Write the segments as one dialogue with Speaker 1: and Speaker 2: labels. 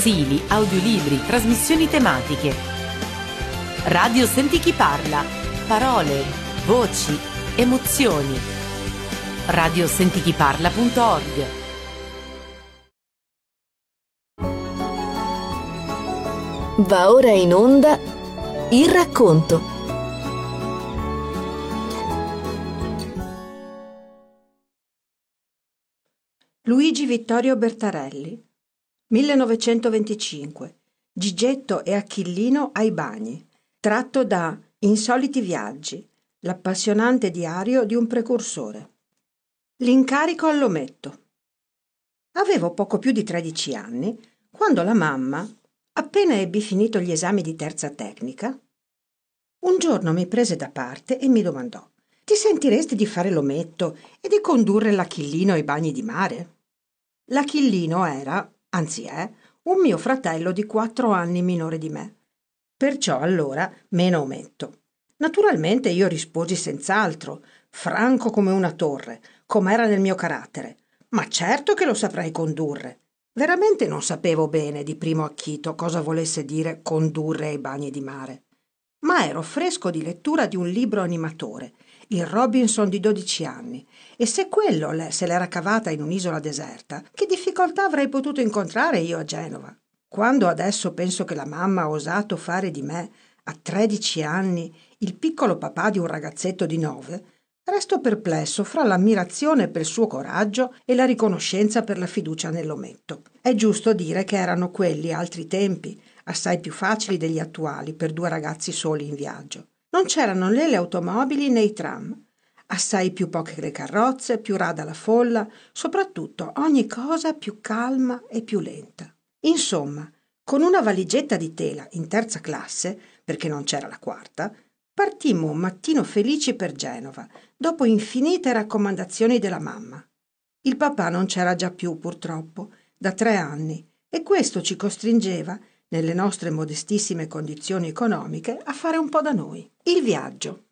Speaker 1: mensili, audiolibri, trasmissioni tematiche. Radio Senti Chi Parla. Parole, voci, emozioni. radiosentichiparla.org.
Speaker 2: Va ora in onda Il racconto.
Speaker 3: Luigi Vittorio Bertarelli, 1925. Gigetto e Achillino ai bagni, tratto da Insoliti viaggi, l'appassionante diario di un precursore. L'incarico all'ometto. Avevo poco più di 13 anni quando la mamma, appena ebbi finito gli esami di terza tecnica, un giorno mi prese da parte e mi domandò: «Ti sentiresti di fare l'ometto e di condurre l'Achillino ai bagni di mare?» L'Achillino era, anzi è, un mio fratello di 4 anni minore di me. Perciò allora meno ometto. Naturalmente io risposi senz'altro, franco come una torre, com'era nel mio carattere. «Ma certo che lo saprei condurre!» Veramente non sapevo bene di primo acchito cosa volesse dire condurre ai bagni di mare, ma ero fresco di lettura di un libro animatore, il Robinson di 12 anni, e se quello se l'era cavata in un'isola deserta, che difficoltà avrei potuto incontrare io a Genova? Quando adesso penso che la mamma ha osato fare di me, a 13 anni, il piccolo papà di un ragazzetto di 9, resto perplesso fra l'ammirazione per il suo coraggio e la riconoscenza per la fiducia nell'ometto. È giusto dire che erano quelli altri tempi, assai più facili degli attuali per 2 ragazzi soli in viaggio. Non c'erano né le automobili né i tram, assai più poche le carrozze, più rada la folla, soprattutto ogni cosa più calma e più lenta. Insomma, con una valigetta di tela in terza classe, perché non c'era la quarta, partimmo un mattino felici per Genova, dopo infinite raccomandazioni della mamma. Il papà non c'era già più, purtroppo, da 3 anni, e questo ci costringeva, nelle nostre modestissime condizioni economiche, a fare un po' da noi. Il viaggio.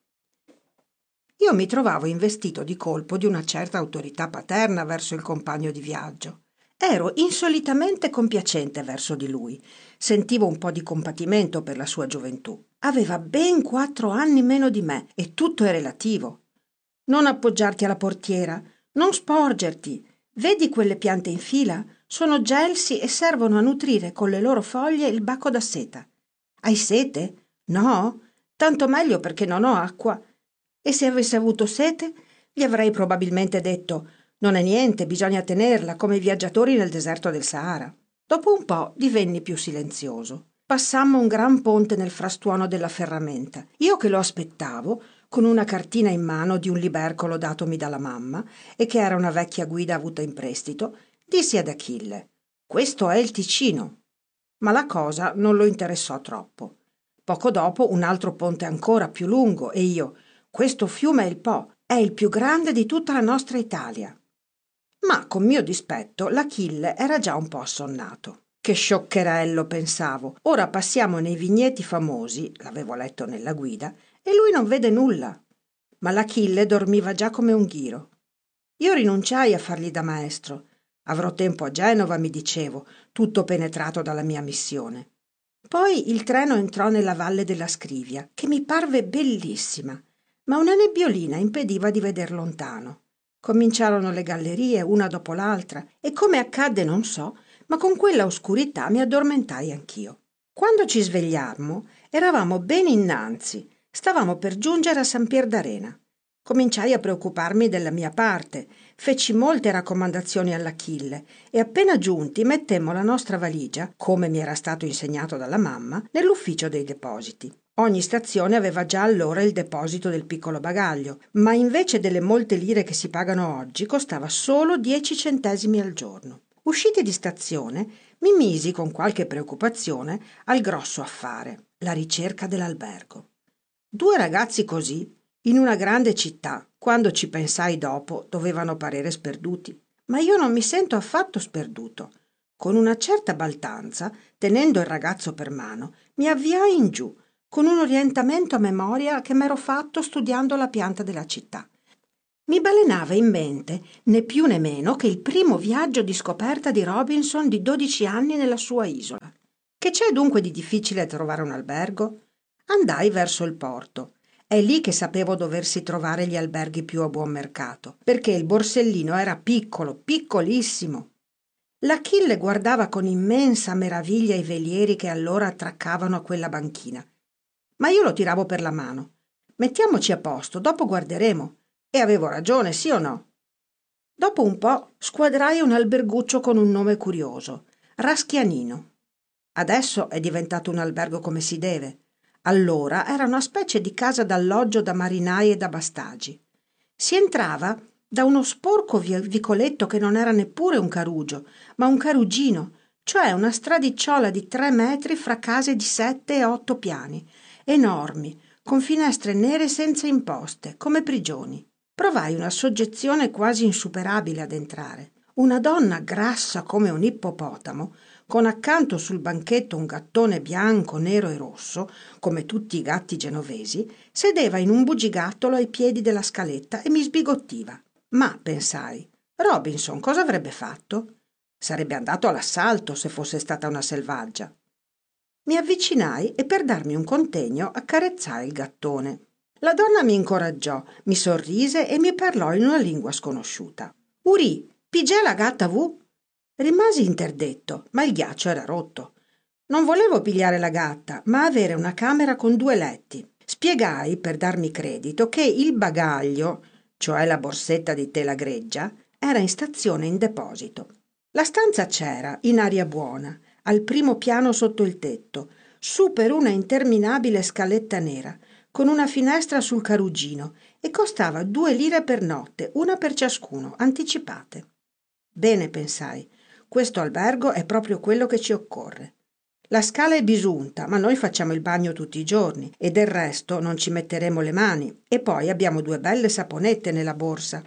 Speaker 3: Io mi trovavo investito di colpo di una certa autorità paterna verso il compagno di viaggio. Ero insolitamente compiacente verso di lui. Sentivo un po' di compatimento per la sua gioventù. Aveva ben 4 anni meno di me e tutto è relativo. «Non appoggiarti alla portiera, non sporgerti. Vedi quelle piante in fila? Sono gelsi e servono a nutrire con le loro foglie il baco da seta. Hai sete? No? Tanto meglio perché non ho acqua. E se avessi avuto sete, gli avrei probabilmente detto: non è niente, bisogna tenerla, come i viaggiatori nel deserto del Sahara». Dopo un po' divenni più silenzioso. Passammo un gran ponte nel frastuono della ferramenta. Io che lo aspettavo, con una cartina in mano di un libercolo datomi dalla mamma e che era una vecchia guida avuta in prestito, dissi ad Achille: «Questo è il Ticino». Ma la cosa non lo interessò troppo. Poco dopo un altro ponte ancora più lungo e io: «Questo fiume è il Po, è il più grande di tutta la nostra Italia». Ma con mio dispetto l'Achille era già un po' assonnato. «Che scioccherello», pensavo, «ora passiamo nei vigneti famosi», l'avevo letto nella guida, «e lui non vede nulla». Ma l'Achille dormiva già come un ghiro. Io rinunciai a fargli da maestro. Avrò tempo a Genova, mi dicevo, tutto penetrato dalla mia missione. Poi il treno entrò nella valle della Scrivia, che mi parve bellissima, ma una nebbiolina impediva di veder lontano. Cominciarono le gallerie una dopo l'altra e, come accadde non so, ma con quella oscurità mi addormentai anch'io. Quando ci svegliammo eravamo ben innanzi, stavamo per giungere a San Pier d'Arena. Cominciai a preoccuparmi della mia parte, feci molte raccomandazioni all'Achille e appena giunti mettemmo la nostra valigia, come mi era stato insegnato dalla mamma, nell'ufficio dei depositi. Ogni stazione aveva già allora il deposito del piccolo bagaglio, ma invece delle molte lire che si pagano oggi costava solo 10 centesimi al giorno. Usciti di stazione, mi misi con qualche preoccupazione al grosso affare, la ricerca dell'albergo. 2 ragazzi così, in una grande città, quando ci pensai dopo, dovevano parere sperduti. Ma io non mi sento affatto sperduto. Con una certa baldanza, tenendo il ragazzo per mano, mi avviai in giù, con un orientamento a memoria che m'ero fatto studiando la pianta della città. Mi balenava in mente né più né meno che il primo viaggio di scoperta di Robinson di 12 anni nella sua isola. Che c'è dunque di difficile a trovare un albergo? Andai verso il porto. È lì che sapevo doversi trovare gli alberghi più a buon mercato, perché il borsellino era piccolo, piccolissimo. L'Achille guardava con immensa meraviglia i velieri che allora attraccavano a quella banchina. Ma io lo tiravo per la mano. Mettiamoci a posto, dopo guarderemo. E avevo ragione, sì o no? Dopo un po' squadrai un alberguccio con un nome curioso, Raschianino. Adesso è diventato un albergo come si deve. Allora era una specie di casa d'alloggio da marinai e da bastagi. Si entrava da uno sporco vicoletto che non era neppure un carugio, ma un carugino, cioè una stradiciola di 3 metri fra case di 7 e 8 piani, enormi, con finestre nere senza imposte, come prigioni. Provai una soggezione quasi insuperabile ad entrare. Una donna grassa come un ippopotamo, con accanto sul banchetto un gattone bianco, nero e rosso, come tutti i gatti genovesi, sedeva in un bugigattolo ai piedi della scaletta e mi sbigottiva. Ma, pensai, Robinson cosa avrebbe fatto? Sarebbe andato all'assalto se fosse stata una selvaggia. Mi avvicinai e per darmi un contegno accarezzai il gattone. La donna mi incoraggiò, mi sorrise e mi parlò in una lingua sconosciuta. «Uri, pigè la gatta vu?» Rimasi interdetto, ma il ghiaccio era rotto. Non volevo pigliare la gatta, ma avere una camera con 2 letti. Spiegai, per darmi credito, che il bagaglio, cioè la borsetta di tela greggia, era in stazione in deposito. La stanza c'era, in aria buona, al primo piano sotto il tetto, su per una interminabile scaletta nera, con una finestra sul carugino, e costava 2 lire per notte, una per ciascuno, anticipate. Bene, pensai, questo albergo è proprio quello che ci occorre. La scala è bisunta, ma noi facciamo il bagno tutti i giorni e del resto non ci metteremo le mani, e poi abbiamo 2 belle saponette nella borsa.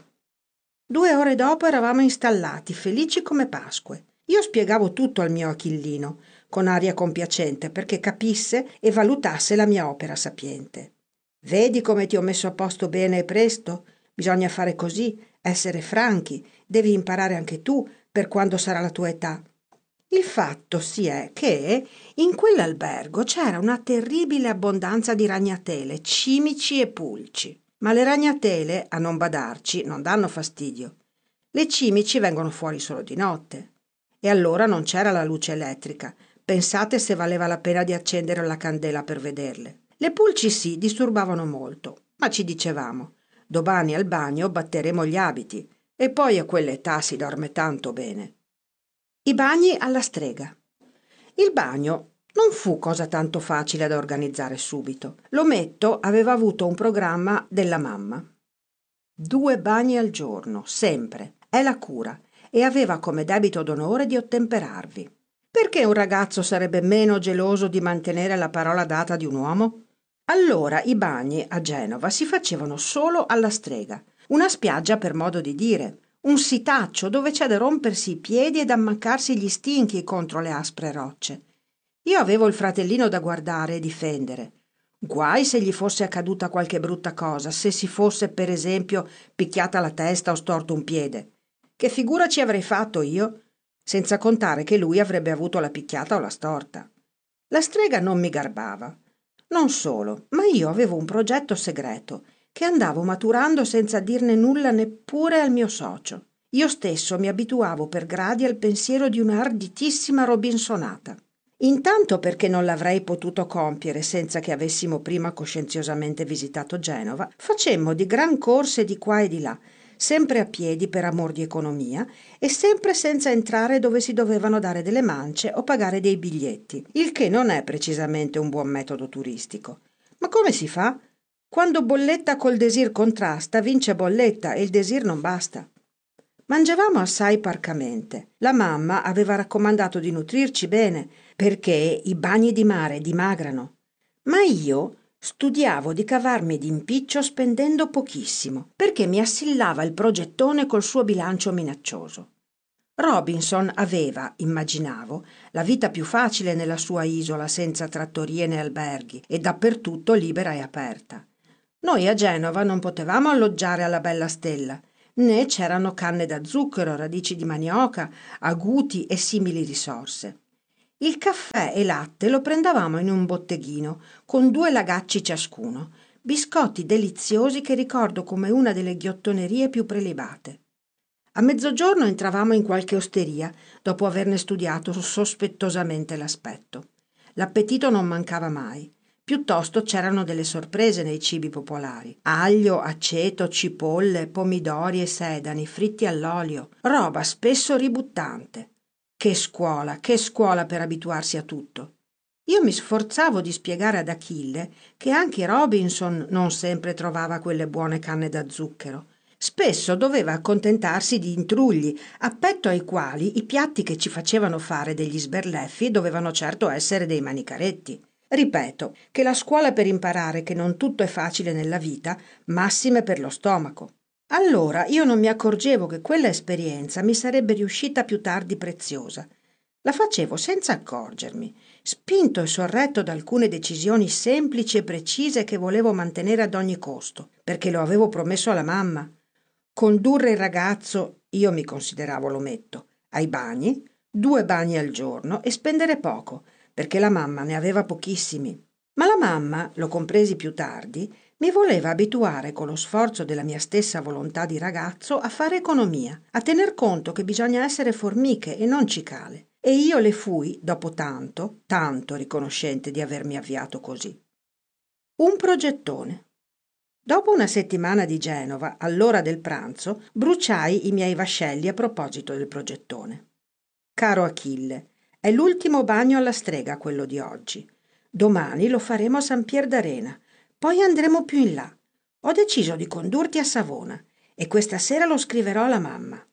Speaker 3: 2 ore dopo eravamo installati, felici come Pasque. Io spiegavo tutto al mio Achillino, con aria compiacente, perché capisse e valutasse la mia opera sapiente. «Vedi come ti ho messo a posto bene e presto? Bisogna fare così, essere franchi, devi imparare anche tu per quando sarà la tua età». Il fatto si è che in quell'albergo c'era una terribile abbondanza di ragnatele, cimici e pulci. Ma le ragnatele, a non badarci, non danno fastidio. Le cimici vengono fuori solo di notte. E allora non c'era la luce elettrica. Pensate se valeva la pena di accendere la candela per vederle. Le pulci sì, disturbavano molto, ma ci dicevamo: domani al bagno batteremo gli abiti, e poi a quell'età si dorme tanto bene. I bagni alla strega. Il bagno non fu cosa tanto facile da organizzare subito. L'ometto aveva avuto un programma della mamma. 2 bagni al giorno, sempre, è la cura, e aveva come debito d'onore di ottemperarvi. Perché un ragazzo sarebbe meno geloso di mantenere la parola data di un uomo? Allora i bagni a Genova si facevano solo alla strega, una spiaggia per modo di dire, un sitaccio dove c'è da rompersi i piedi ed ammaccarsi gli stinchi contro le aspre rocce. Io avevo il fratellino da guardare e difendere. Guai se gli fosse accaduta qualche brutta cosa, se si fosse per esempio picchiata la testa o storto un piede. Che figura ci avrei fatto io? Senza contare che lui avrebbe avuto la picchiata o la storta. La strega non mi garbava. Non solo, ma io avevo un progetto segreto che andavo maturando senza dirne nulla neppure al mio socio. Io stesso mi abituavo per gradi al pensiero di una arditissima robinsonata. Intanto perché non l'avrei potuto compiere senza che avessimo prima coscienziosamente visitato Genova, facemmo di gran corse di qua e di là, sempre a piedi per amor di economia e sempre senza entrare dove si dovevano dare delle mance o pagare dei biglietti, il che non è precisamente un buon metodo turistico. Ma come si fa? Quando bolletta col desir contrasta, vince bolletta e il desir non basta. Mangiavamo assai parcamente. La mamma aveva raccomandato di nutrirci bene, perché i bagni di mare dimagrano. Ma io studiavo di cavarmi d'impiccio spendendo pochissimo, perché mi assillava il progettone col suo bilancio minaccioso. Robinson aveva, immaginavo, la vita più facile nella sua isola senza trattorie né alberghi e dappertutto libera e aperta. Noi a Genova non potevamo alloggiare alla Bella Stella, né c'erano canne da zucchero, radici di manioca, agouti e simili risorse. Il caffè e latte lo prendevamo in un botteghino, con 2 lagacci ciascuno, biscotti deliziosi che ricordo come una delle ghiottonerie più prelibate. A mezzogiorno entravamo in qualche osteria, dopo averne studiato sospettosamente l'aspetto. L'appetito non mancava mai. Piuttosto c'erano delle sorprese nei cibi popolari. Aglio, aceto, cipolle, pomidori e sedani fritti all'olio, roba spesso ributtante. Che scuola per abituarsi a tutto. Io mi sforzavo di spiegare ad Achille che anche Robinson non sempre trovava quelle buone canne da zucchero. Spesso doveva accontentarsi di intrugli, appetto ai quali i piatti che ci facevano fare degli sberleffi dovevano certo essere dei manicaretti. Ripeto che la scuola per imparare che non tutto è facile nella vita, massime per lo stomaco. Allora io non mi accorgevo che quella esperienza mi sarebbe riuscita più tardi preziosa. La facevo senza accorgermi, spinto e sorretto da alcune decisioni semplici e precise che volevo mantenere ad ogni costo, perché lo avevo promesso alla mamma. Condurre il ragazzo, io mi consideravo l'ometto, ai bagni, 2 bagni al giorno e spendere poco, perché la mamma ne aveva pochissimi. Ma la mamma, lo compresi più tardi, mi voleva abituare con lo sforzo della mia stessa volontà di ragazzo a fare economia, a tener conto che bisogna essere formiche e non cicale. E io le fui, dopo tanto riconoscente di avermi avviato così. Un progettone. Dopo una settimana di Genova, all'ora del pranzo, bruciai i miei vascelli a proposito del progettone. Caro Achille, è l'ultimo bagno alla strega quello di oggi. Domani lo faremo a San Pier d'Arena, poi andremo più in là. Ho deciso di condurti a Savona e questa sera lo scriverò alla mamma.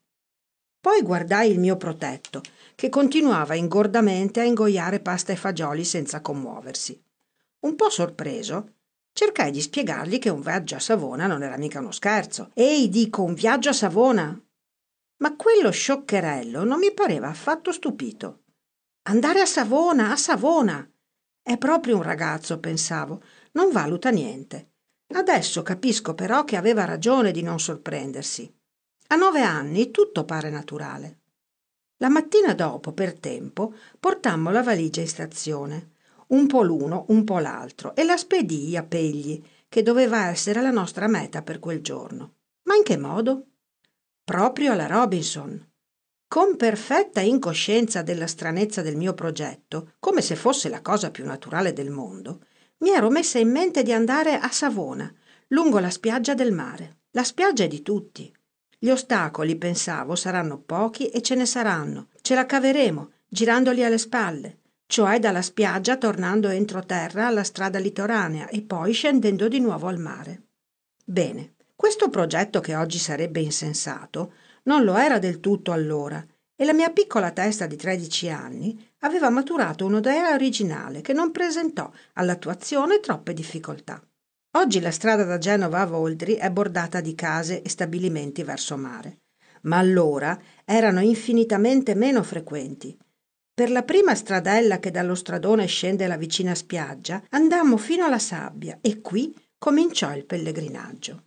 Speaker 3: Poi guardai il mio protetto, che continuava ingordamente a ingoiare pasta e fagioli senza commuoversi. Un po' sorpreso, cercai di spiegargli che un viaggio a Savona non era mica uno scherzo. Ehi, dico, un viaggio a Savona? Ma quello scioccherello non mi pareva affatto stupito. Andare a Savona, a Savona! È proprio un ragazzo, pensavo, non valuta niente. Adesso capisco però che aveva ragione di non sorprendersi. A 9 anni tutto pare naturale. La mattina dopo, per tempo, portammo la valigia in stazione, un po' l'uno, un po' l'altro, e la spedii a Pegli, che doveva essere la nostra meta per quel giorno. Ma in che modo? Proprio alla Robinson. Con perfetta incoscienza della stranezza del mio progetto, come se fosse la cosa più naturale del mondo, mi ero messa in mente di andare a Savona, lungo la spiaggia del mare. La spiaggia è di tutti. Gli ostacoli, pensavo, saranno pochi e ce ne saranno. Ce la caveremo, girandoli alle spalle, cioè dalla spiaggia tornando entroterra alla strada litoranea e poi scendendo di nuovo al mare. Bene, questo progetto che oggi sarebbe insensato non lo era del tutto allora e la mia piccola testa di 13 anni aveva maturato un'idea originale che non presentò all'attuazione troppe difficoltà. Oggi la strada da Genova a Voldri è bordata di case e stabilimenti verso mare, ma allora erano infinitamente meno frequenti. Per la prima stradella che dallo stradone scende alla vicina spiaggia andammo fino alla sabbia e qui cominciò il pellegrinaggio.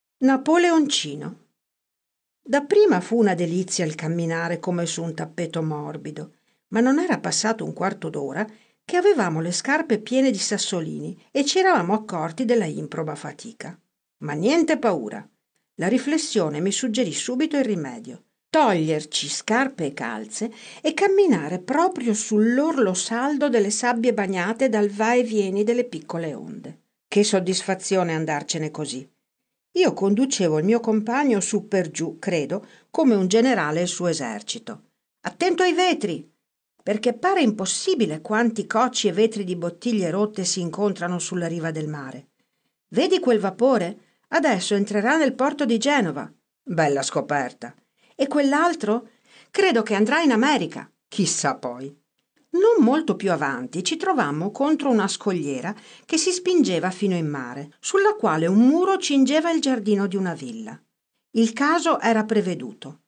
Speaker 3: Napoleoncino. Dapprima fu una delizia il camminare come su un tappeto morbido, ma non era passato un quarto d'ora che avevamo le scarpe piene di sassolini e ci eravamo accorti della improba fatica. Ma niente paura. La riflessione mi suggerì subito il rimedio. Toglierci scarpe e calze e camminare proprio sull'orlo saldo delle sabbie bagnate dal va e vieni delle piccole onde. Che soddisfazione andarcene così. Io conducevo il mio compagno su per giù, credo, come un generale il suo esercito. Attento ai vetri! Perché pare impossibile quanti cocci e vetri di bottiglie rotte si incontrano sulla riva del mare. Vedi quel vapore? Adesso entrerà nel porto di Genova. Bella scoperta. E quell'altro? Credo che andrà in America. Chissà poi. Non molto più avanti ci trovammo contro una scogliera che si spingeva fino in mare, sulla quale un muro cingeva il giardino di una villa. Il caso era preveduto.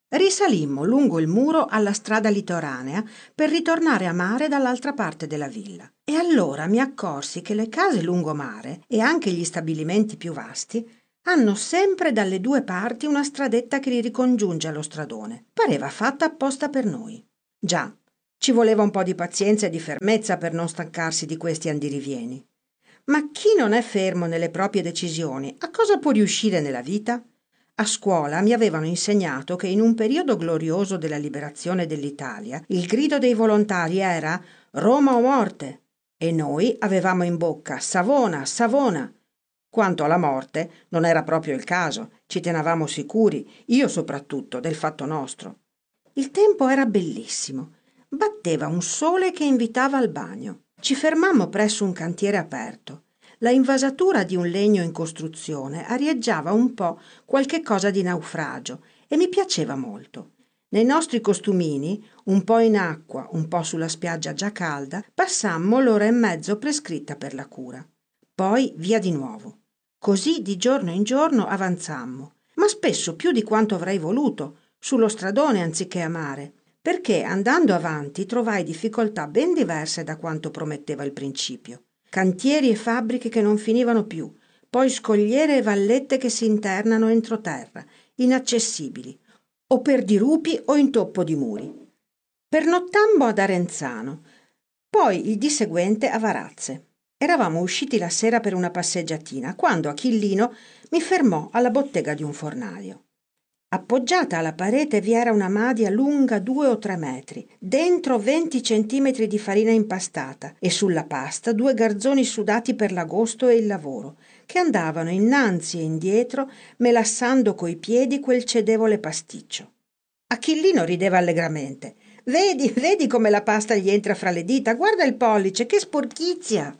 Speaker 3: Risalimmo lungo il muro alla strada litoranea per ritornare a mare dall'altra parte della villa. E allora mi accorsi che le case lungomare e anche gli stabilimenti più vasti hanno sempre dalle due parti una stradetta che li ricongiunge allo stradone. Pareva fatta apposta per noi. Già, ci voleva un po' di pazienza e di fermezza per non stancarsi di questi andirivieni. Ma chi non è fermo nelle proprie decisioni, a cosa può riuscire nella vita? A scuola mi avevano insegnato che in un periodo glorioso della liberazione dell'Italia il grido dei volontari era «Roma o morte!» e noi avevamo in bocca «Savona, Savona!». Quanto alla morte, non era proprio il caso, ci tenevamo sicuri, io soprattutto, del fatto nostro. Il tempo era bellissimo, batteva un sole che invitava al bagno. Ci fermammo presso un cantiere aperto. La invasatura di un legno in costruzione arieggiava un po' qualche cosa di naufragio e mi piaceva molto. Nei nostri costumini, un po' in acqua, un po' sulla spiaggia già calda, passammo l'ora e mezzo prescritta per la cura. Poi via di nuovo. Così di giorno in giorno avanzammo, ma spesso più di quanto avrei voluto, sullo stradone anziché a mare, perché andando avanti trovai difficoltà ben diverse da quanto prometteva il principio. Cantieri e fabbriche che non finivano più, poi scogliere e vallette che si internano entroterra, inaccessibili, o per dirupi o intoppo di muri. Pernottammo ad Arenzano, poi il dì seguente a Varazze. Eravamo usciti la sera per una passeggiatina, quando Achillino mi fermò alla bottega di un fornaio. Appoggiata alla parete vi era una madia lunga 2 o 3 metri, dentro 20 centimetri di farina impastata e sulla pasta 2 garzoni sudati per l'agosto e il lavoro, che andavano innanzi e indietro melassando coi piedi quel cedevole pasticcio. Achillino rideva allegramente. Vedi come la pasta gli entra fra le dita, guarda il pollice, che sporchizia!»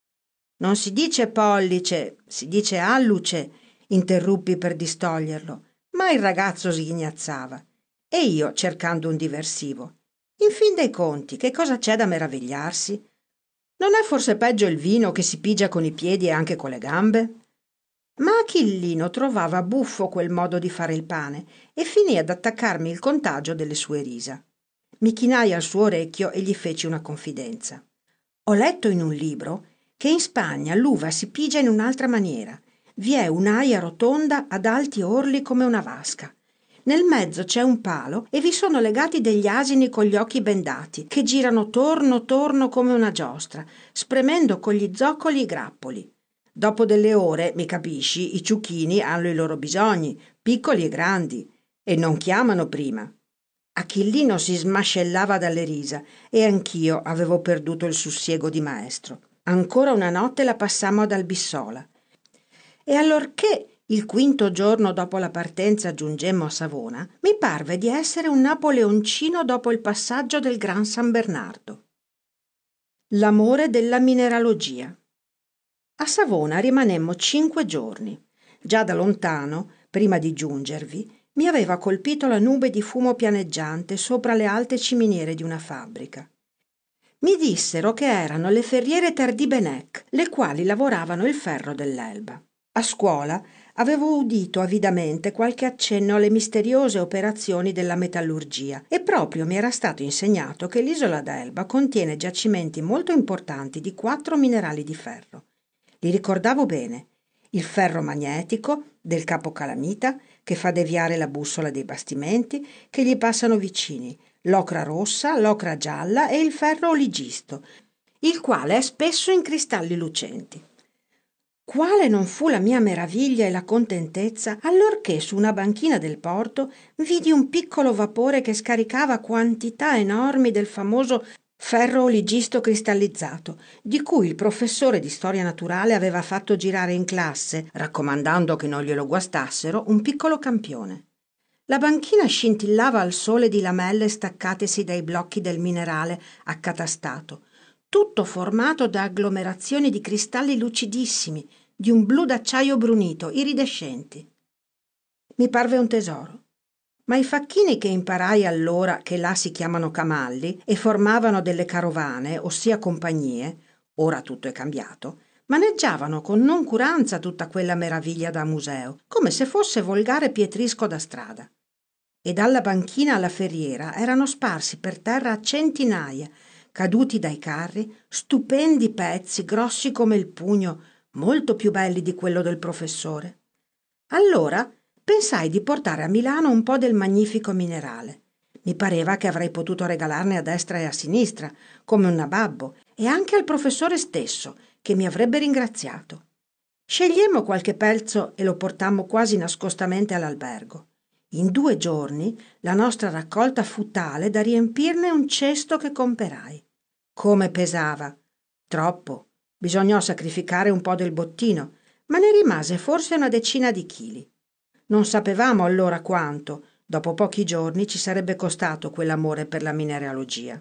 Speaker 3: «Non si dice pollice, si dice alluce», interruppi per distoglierlo. Ma il ragazzo sghignazzava e io cercando un diversivo. In fin dei conti, che cosa c'è da meravigliarsi? Non è forse peggio il vino che si pigia con i piedi e anche con le gambe? Ma Achillino trovava buffo quel modo di fare il pane e finì ad attaccarmi il contagio delle sue risa. Mi chinai al suo orecchio e gli feci una confidenza. Ho letto in un libro che in Spagna l'uva si pigia in un'altra maniera. Vi è un'aia rotonda ad alti orli come una vasca. Nel mezzo c'è un palo e vi sono legati degli asini con gli occhi bendati che girano torno torno come una giostra, spremendo con gli zoccoli i grappoli. Dopo delle ore, mi capisci, i ciuchini hanno i loro bisogni, piccoli e grandi, e non chiamano prima. Achillino si smascellava dalle risa e anch'io avevo perduto il sussiego di maestro. Ancora una notte la passammo ad Albissola. E allorché il 5° giorno dopo la partenza giungemmo a Savona, mi parve di essere un napoleoncino dopo il passaggio del Gran San Bernardo. L'amore della mineralogia. A Savona rimanemmo 5 giorni. Già da lontano, prima di giungervi, mi aveva colpito la nube di fumo pianeggiante sopra le alte ciminiere di una fabbrica. Mi dissero che erano le ferriere Tardy-Benech, le quali lavoravano il ferro dell'Elba. A scuola avevo udito avidamente qualche accenno alle misteriose operazioni della metallurgia e proprio mi era stato insegnato che l'isola d'Elba contiene giacimenti molto importanti di 4 minerali di ferro. Li ricordavo bene: il ferro magnetico del capocalamita, che fa deviare la bussola dei bastimenti che gli passano vicini, l'ocra rossa, l'ocra gialla e il ferro oligisto, il quale è spesso in cristalli lucenti. Quale non fu la mia meraviglia e la contentezza allorché su una banchina del porto vidi un piccolo vapore che scaricava quantità enormi del famoso ferro oligisto cristallizzato, di cui il professore di storia naturale aveva fatto girare in classe, raccomandando che non glielo guastassero, un piccolo campione. La banchina scintillava al sole di lamelle staccatesi dai blocchi del minerale accatastato, tutto formato da agglomerazioni di cristalli lucidissimi, di un blu d'acciaio brunito, iridescenti. Mi parve un tesoro. Ma i facchini che imparai allora, che là si chiamano camalli, e formavano delle carovane, ossia compagnie, ora tutto è cambiato, maneggiavano con noncuranza tutta quella meraviglia da museo, come se fosse volgare pietrisco da strada. e dalla banchina alla ferriera erano sparsi per terra a centinaia, caduti dai carri, stupendi pezzi grossi come il pugno, molto più belli di quello del professore. Allora pensai di portare a Milano un po' del magnifico minerale. Mi pareva che avrei potuto regalarne a destra e a sinistra, come un nababbo, e anche al professore stesso, che mi avrebbe ringraziato. Scegliemmo qualche pezzo e lo portammo quasi nascostamente all'albergo. In 2 giorni la nostra raccolta fu tale da riempirne un cesto che comperai. Come pesava! Troppo. Bisognò sacrificare un po' del bottino, ma ne rimase forse una decina di chili. Non sapevamo allora quanto, dopo pochi giorni, ci sarebbe costato quell'amore per la mineralogia.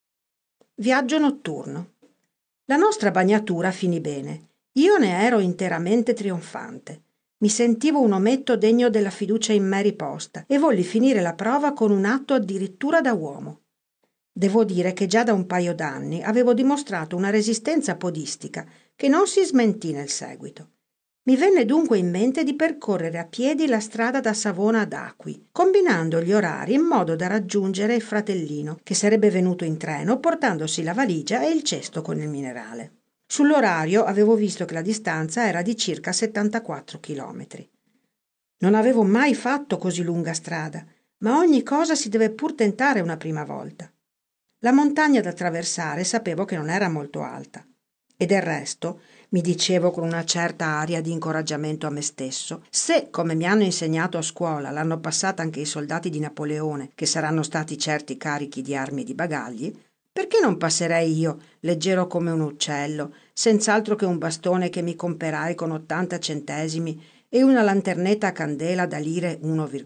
Speaker 3: Viaggio notturno. La nostra bagnatura finì bene. Io ne ero interamente trionfante. Mi sentivo un ometto degno della fiducia in me riposta e volli finire la prova con un atto addirittura da uomo. Devo dire che già da un paio d'anni avevo dimostrato una resistenza podistica che non si smentì nel seguito. Mi venne dunque in mente di percorrere a piedi la strada da Savona ad Acqui, combinando gli orari in modo da raggiungere il fratellino, che sarebbe venuto in treno portandosi la valigia e il cesto con il minerale. Sull'orario avevo visto che la distanza era di circa 74 chilometri. Non avevo mai fatto così lunga strada, ma ogni cosa si deve pur tentare una prima volta. La montagna da attraversare sapevo che non era molto alta. E del resto, mi dicevo con una certa aria di incoraggiamento a me stesso, se, come mi hanno insegnato a scuola, l'hanno passata anche i soldati di Napoleone, che saranno stati certi carichi di armi e di bagagli, perché non passerei io, leggero come un uccello, senz'altro che un bastone che mi comperai con 80 centesimi e una lanternetta a candela da lire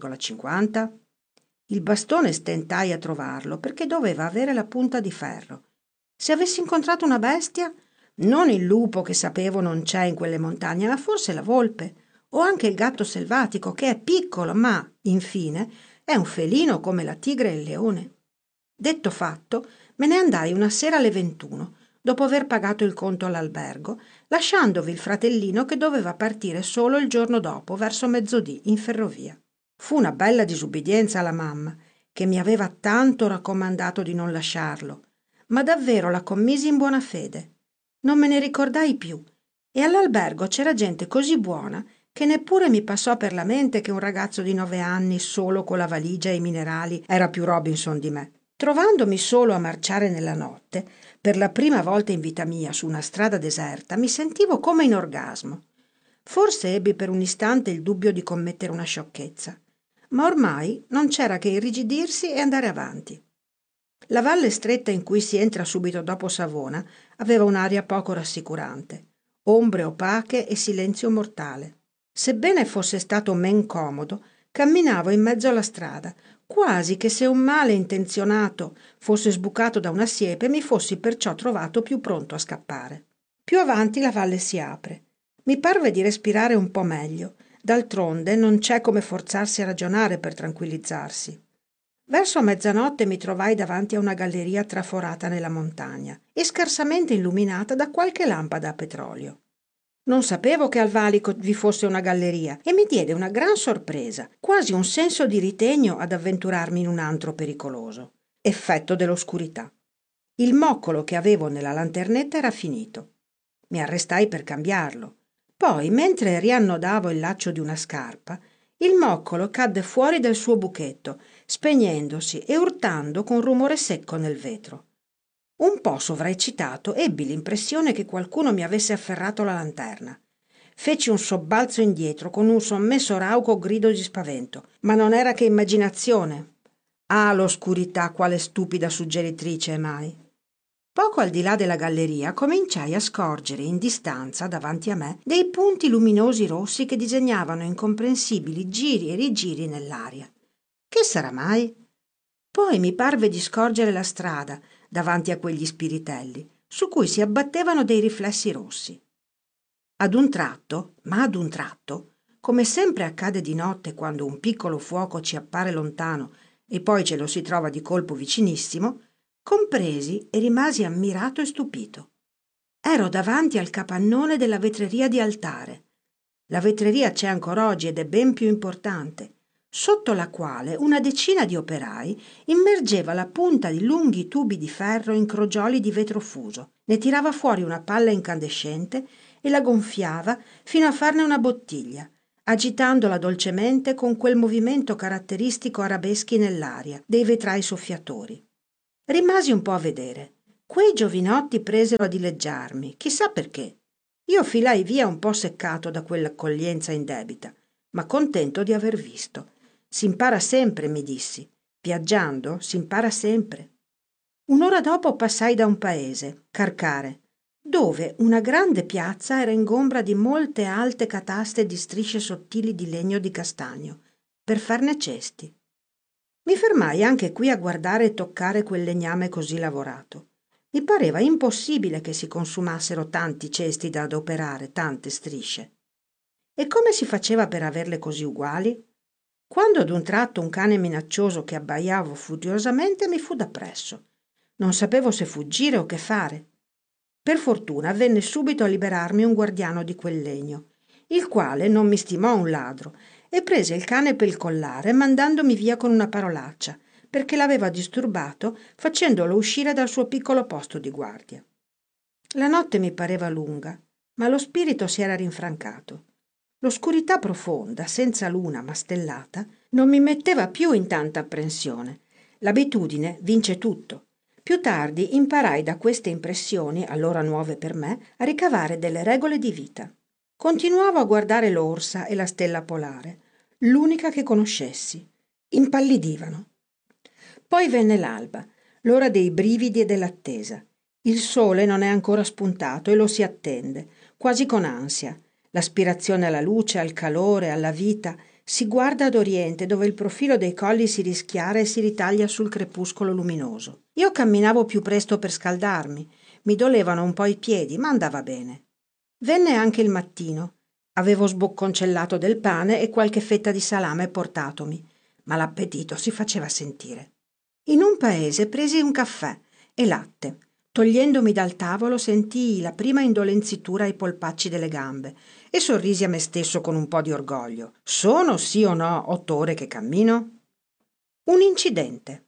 Speaker 3: 1,50? Il bastone stentai a trovarlo perché doveva avere la punta di ferro. Se avessi incontrato una bestia, non il lupo che sapevo non c'è in quelle montagne, ma forse la volpe o anche il gatto selvatico che è piccolo ma, infine, è un felino come la tigre e il leone. Detto fatto, me ne andai una sera alle 21, dopo aver pagato il conto all'albergo, lasciandovi il fratellino che doveva partire solo il giorno dopo, verso mezzodì, in ferrovia. Fu una bella disubbidienza alla mamma, che mi aveva tanto raccomandato di non lasciarlo, ma davvero la commisi in buona fede. Non me ne ricordai più, e all'albergo c'era gente così buona che neppure mi passò per la mente che un ragazzo di 9 anni, solo con la valigia e i minerali, era più Robinson di me. Trovandomi solo a marciare nella notte, per la prima volta in vita mia su una strada deserta, mi sentivo come in orgasmo. Forse ebbi per un istante il dubbio di commettere una sciocchezza, ma ormai non c'era che irrigidirsi e andare avanti. La valle stretta in cui si entra subito dopo Savona aveva un'aria poco rassicurante, ombre opache e silenzio mortale. Sebbene fosse stato men comodo, camminavo in mezzo alla strada, quasi che se un male intenzionato fosse sbucato da una siepe mi fossi perciò trovato più pronto a scappare. Più avanti la valle si apre. Mi parve di respirare un po' meglio, d'altronde non c'è come forzarsi a ragionare per tranquillizzarsi. Verso mezzanotte mi trovai davanti a una galleria traforata nella montagna e scarsamente illuminata da qualche lampada a petrolio. Non sapevo che al valico vi fosse una galleria e mi diede una gran sorpresa, quasi un senso di ritegno ad avventurarmi in un antro pericoloso. Effetto dell'oscurità. Il moccolo che avevo nella lanternetta era finito. Mi arrestai per cambiarlo. Poi, mentre riannodavo il laccio di una scarpa, il moccolo cadde fuori del suo buchetto, spegnendosi e urtando con rumore secco nel vetro. Un po' sovraeccitato ebbi l'impressione che qualcuno mi avesse afferrato la lanterna. Feci un sobbalzo indietro con un sommesso rauco grido di spavento, ma non era che immaginazione. Ah, l'oscurità, quale stupida suggeritrice è mai! Poco al di là della galleria cominciai a scorgere in distanza, davanti a me, dei punti luminosi rossi che disegnavano incomprensibili giri e rigiri nell'aria. Che sarà mai? Poi mi parve di scorgere la strada davanti a quegli spiritelli, su cui si abbattevano dei riflessi rossi. Ad un tratto, come sempre accade di notte quando un piccolo fuoco ci appare lontano e poi ce lo si trova di colpo vicinissimo, compresi e rimasi ammirato e stupito. Ero davanti al capannone della vetreria di Altare. La vetreria c'è ancora oggi ed è ben più importante. sotto la quale una decina di operai immergeva la punta di lunghi tubi di ferro in crogioli di vetro fuso, ne tirava fuori una palla incandescente e la gonfiava fino a farne una bottiglia, agitandola dolcemente con quel movimento caratteristico arabeschi nell'aria dei vetrai soffiatori. Rimasi un po' a vedere. Quei giovinotti presero a dileggiarmi, chissà perché. Io filai via un po' seccato da quell'accoglienza indebita, ma contento di aver visto. Si impara sempre, mi dissi. Viaggiando si impara sempre. Un'ora dopo passai da un paese, Carcare, dove una grande piazza era ingombra di molte alte cataste di strisce sottili di legno di castagno, per farne cesti. Mi fermai anche qui a guardare e toccare quel legname così lavorato. Mi pareva impossibile che si consumassero tanti cesti da adoperare, tante strisce. E come si faceva per averle così uguali? Quando ad un tratto un cane minaccioso che abbaiavo furiosamente mi fu dappresso. Non sapevo se fuggire o che fare. Per fortuna venne subito a liberarmi un guardiano di quel legno, il quale non mi stimò un ladro e prese il cane per il collare mandandomi via con una parolaccia, perché l'aveva disturbato facendolo uscire dal suo piccolo posto di guardia. La notte mi pareva lunga, ma lo spirito si era rinfrancato. L'oscurità profonda, senza luna ma stellata, non mi metteva più in tanta apprensione. L'abitudine vince tutto. Più tardi imparai da queste impressioni, allora nuove per me, a ricavare delle regole di vita. Continuavo a guardare l'orsa e la stella polare, l'unica che conoscessi. Impallidivano. Poi venne l'alba, l'ora dei brividi e dell'attesa. Il sole non è ancora spuntato e lo si attende, quasi con ansia. L'aspirazione alla luce, al calore, alla vita, si guarda ad oriente dove il profilo dei colli si rischiara e si ritaglia sul crepuscolo luminoso. Io camminavo più presto per scaldarmi, mi dolevano un po' i piedi, ma andava bene. Venne anche il mattino. Avevo sbocconcellato del pane e qualche fetta di salame portatomi, ma l'appetito si faceva sentire. In un paese presi un caffè e latte. Togliendomi dal tavolo sentii la prima indolenzitura ai polpacci delle gambe e sorrisi a me stesso con un po' di orgoglio. Sono, sì o no, 8 ore che cammino? Un incidente.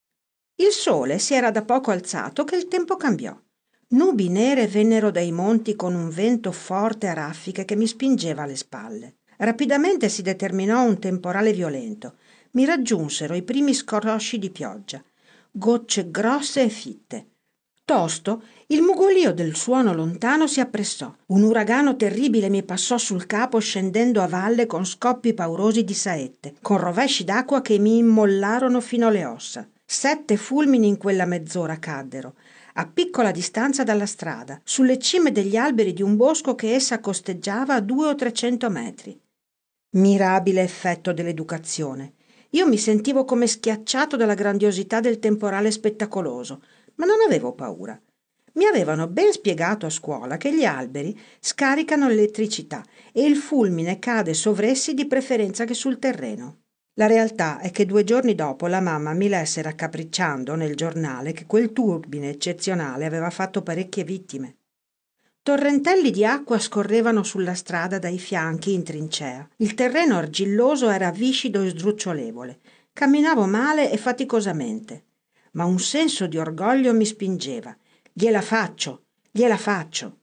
Speaker 3: Il sole si era da poco alzato che il tempo cambiò. Nubi nere vennero dai monti con un vento forte a raffiche che mi spingeva alle spalle. Rapidamente si determinò un temporale violento. Mi raggiunsero i primi scrosci di pioggia, gocce grosse e fitte. Tosto il mugolio del suono lontano si appressò. Un uragano terribile mi passò sul capo scendendo a valle con scoppi paurosi di saette, con rovesci d'acqua che mi immollarono fino alle ossa. 7 fulmini in quella mezz'ora caddero, a piccola distanza dalla strada, sulle cime degli alberi di un bosco che essa costeggiava a 200 o 300 metri. Mirabile effetto dell'educazione. Io mi sentivo come schiacciato dalla grandiosità del temporale spettacoloso, ma non avevo paura. Mi avevano ben spiegato a scuola che gli alberi scaricano l'elettricità e il fulmine cade sovressi di preferenza che sul terreno. La realtà è che 2 giorni dopo la mamma mi lesse raccapricciando nel giornale che quel turbine eccezionale aveva fatto parecchie vittime. Torrentelli di acqua scorrevano sulla strada dai fianchi in trincea. Il terreno argilloso era viscido e sdrucciolevole. Camminavo male e faticosamente, ma un senso di orgoglio mi spingeva. Gliela faccio, gliela faccio.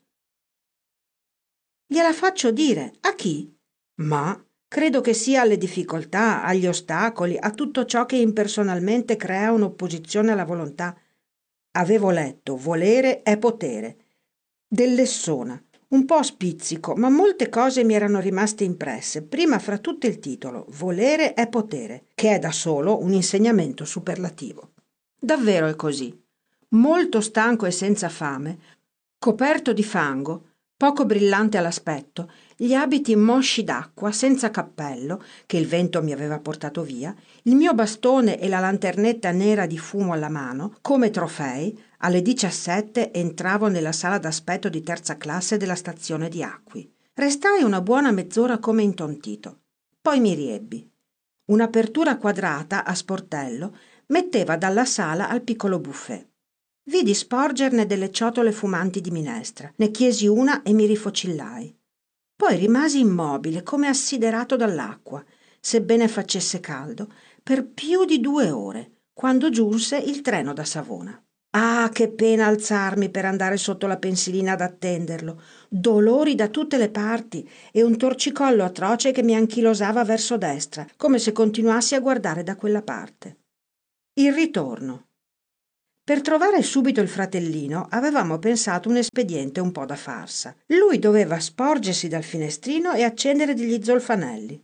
Speaker 3: Gliela faccio dire a chi? Ma credo che sia alle difficoltà, agli ostacoli, a tutto ciò che impersonalmente crea un'opposizione alla volontà. Avevo letto Volere è potere, del Lessona, un po' a spizzico, ma molte cose mi erano rimaste impresse, prima fra tutte il titolo Volere è potere, che è da solo un insegnamento superlativo. Davvero è così. Molto stanco e senza fame, coperto di fango, poco brillante all'aspetto, gli abiti mosci d'acqua, senza cappello, che il vento mi aveva portato via, il mio bastone e la lanternetta nera di fumo alla mano, come trofei, alle 17 entravo nella sala d'aspetto di 3ª classe della stazione di Acqui. Restai una buona mezz'ora come intontito. Poi mi riebbi. Un'apertura quadrata a sportello metteva dalla sala al piccolo buffet. Vidi sporgerne delle ciotole fumanti di minestra, ne chiesi una e mi rifocillai. Poi rimasi immobile, come assiderato dall'acqua. sebbene facesse caldo, per più di 2 ore, quando giunse il treno da Savona. Ah, che pena alzarmi per andare sotto la pensilina ad attenderlo, dolori da tutte le parti e un torcicollo atroce che mi anchilosava verso destra, come se continuassi a guardare da quella parte. Il ritorno. Per trovare subito il fratellino avevamo pensato un espediente un po' da farsa. Lui doveva sporgersi dal finestrino e accendere degli zolfanelli.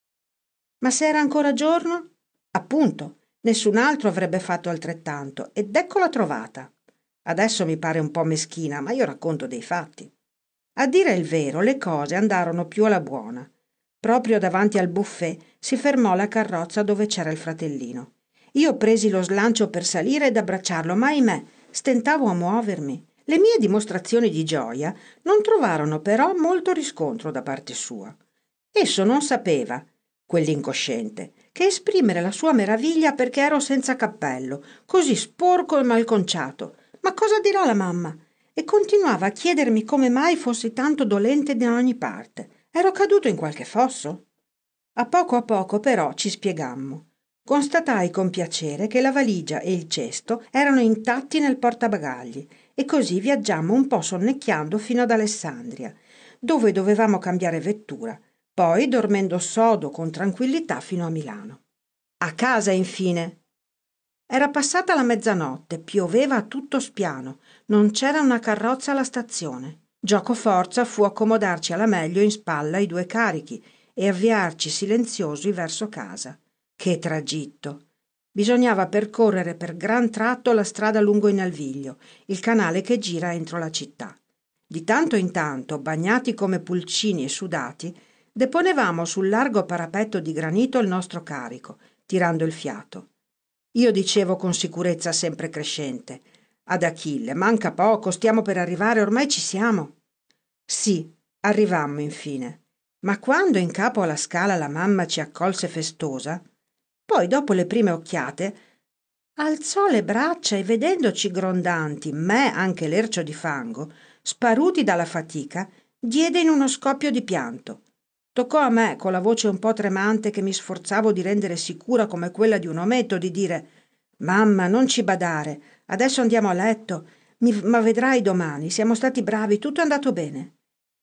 Speaker 3: Ma se era ancora giorno? Appunto, nessun altro avrebbe fatto altrettanto, ed eccola trovata. Adesso mi pare un po' meschina, ma io racconto dei fatti. A dire il vero, le cose andarono più alla buona. Proprio davanti al buffet si fermò la carrozza dove c'era il fratellino. Io presi lo slancio per salire ed abbracciarlo, ma ahimè, stentavo a muovermi. Le mie dimostrazioni di gioia non trovarono però molto riscontro da parte sua. Esso non sapeva, quell'incosciente, che esprimere la sua meraviglia perché ero senza cappello, così sporco e malconciato. Ma cosa dirà la mamma? E continuava a chiedermi come mai fossi tanto dolente da ogni parte. Ero caduto in qualche fosso? A poco però ci spiegammo. Constatai con piacere che la valigia e il cesto erano intatti nel portabagagli e così viaggiammo un po' sonnecchiando fino ad Alessandria, dove dovevamo cambiare vettura, poi dormendo sodo con tranquillità fino a Milano. A casa, infine. Era passata la mezzanotte, pioveva a tutto spiano, non c'era una carrozza alla stazione. Giocoforza fu accomodarci alla meglio in spalla i 2 carichi e avviarci silenziosi verso casa. Che tragitto! Bisognava percorrere per gran tratto la strada lungo il Naviglio, il canale che gira entro la città. Di tanto in tanto, bagnati come pulcini e sudati, deponevamo sul largo parapetto di granito il nostro carico, tirando il fiato. Io dicevo con sicurezza sempre crescente: ad Achille, manca poco, stiamo per arrivare, ormai ci siamo. Sì, arrivammo infine, ma quando in capo alla scala la mamma ci accolse festosa, poi dopo le prime occhiate alzò le braccia e vedendoci grondanti, me anche lercio di fango, sparuti dalla fatica, diede in uno scoppio di pianto. Toccò a me, con la voce un po' tremante che mi sforzavo di rendere sicura come quella di un ometto, di dire: «Mamma, non ci badare, adesso andiamo a letto, ma vedrai domani, siamo stati bravi, tutto è andato bene».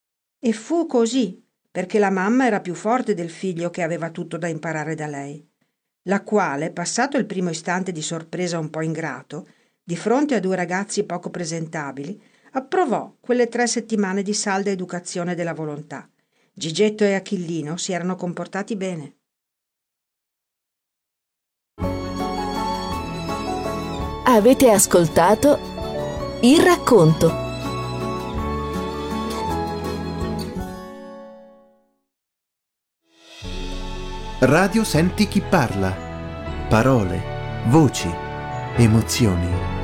Speaker 3: E fu così, perché la mamma era più forte del figlio che aveva tutto da imparare da lei, la quale, passato il primo istante di sorpresa un po' ingrato, di fronte a 2 ragazzi poco presentabili, approvò quelle 3 settimane di salda educazione della volontà. Gigetto e Achillino si erano comportati bene.
Speaker 2: Avete ascoltato Il racconto.
Speaker 4: Radio Senti chi parla. Parole, voci, emozioni.